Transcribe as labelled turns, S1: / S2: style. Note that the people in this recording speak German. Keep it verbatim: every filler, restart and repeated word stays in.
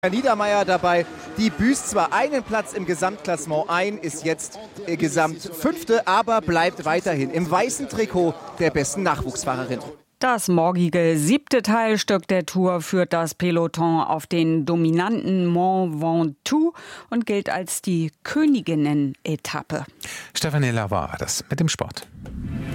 S1: Niedermeier dabei, die büßt zwar einen Platz im Gesamtklassement ein, ist jetzt äh, Gesamtfünfte, aber bleibt weiterhin im weißen Trikot der besten Nachwuchsfahrerin.
S2: Das morgige siebte Teilstück der Tour führt das Peloton auf den dominanten Mont Ventoux und gilt als die Königinnen-Etappe.
S3: Stefanie Lavoie war das mit dem Sport.